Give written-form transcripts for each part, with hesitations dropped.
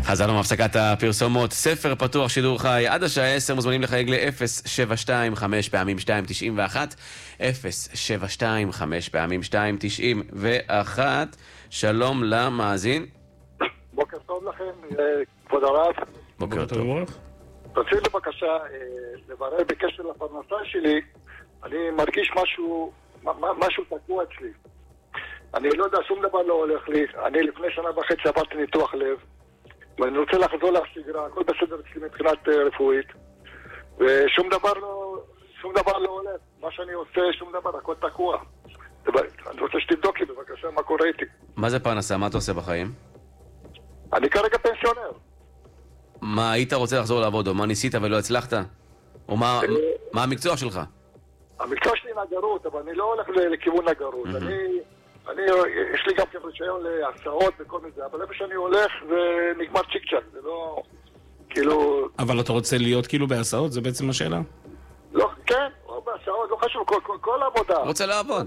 חזרנו מהפסקת הפרסומות, ספר פתוח שידור חי עד השעה 10, מוזמנים לחייג ל-072 5 פעמים 291, 072 5 פעמים 291. שלום למאזין. בוקר טוב לכם, כבוד הרב. בוקר טוב. רציתי בבקשה לברר בקשר לפרנסה שלי. אני מרגיש משהו תקוע אצלי. אני לא יודע, שום דבר לא הולך לי. אני לפני שנה וחצי עברתי ניתוח לב, ואני רוצה לחזור לשגרה, הכל בסדר אצלי מבחינת רפואית, ושום דבר לא הולך. מה שאני עושה, שום דבר, הכל תקוע. אני רוצה שתבדוק לי בבקשה מה קורה איתי. מה זה פרנסה? מה אתה עושה בחיים? אני כרגע פנסיונר. מה, היית רוצה לחזור לעבוד, או מה ניסית ולא הצלחת? או מה המקצוע שלך? המקצוע שלי נגרות, אבל אני לא הולך לכיוון נגרות. יש לי גם רישיון להסעות וכל מיני, אבל איפה שאני הולך זה נגמר צ'יק צ'ק, זה לא כאילו... אבל אתה רוצה להיות כאילו בהסעות? זה בעצם השאלה? לא, כן, או בהסעות, לא חשוב, כל עבודה. רוצה לעבוד.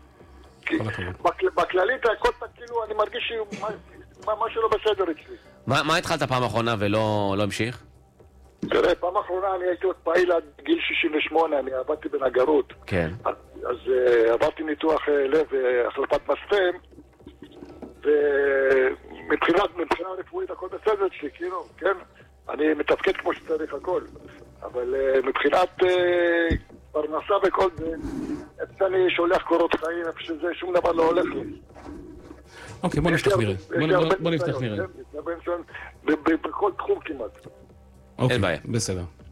בכללית, כאילו אני מרגיש משהו לא בסדר אצלי. מה התחלת פעם האחרונה ולא המשיך? תראה, פעם האחרונה אני הייתי עוד פעיל עד גיל 68, אני עבדתי בנגרות. כן. אז עברתי ניתוח לב והחלפת מסתם, ומבחינה רפואית הכל בסדר אצלי, כאילו, כן? אני מתפקד כמו שצריך הכל. אבל מבחינת פרנסה וכל זה, איפה אני שולח קורות חיים, איפה שזה, שום דבר לא הולך לי. אוקיי, בוא נפתח נראה. בוא נפתח נראה. בכל תחום כמעט. אוקיי, בסדר.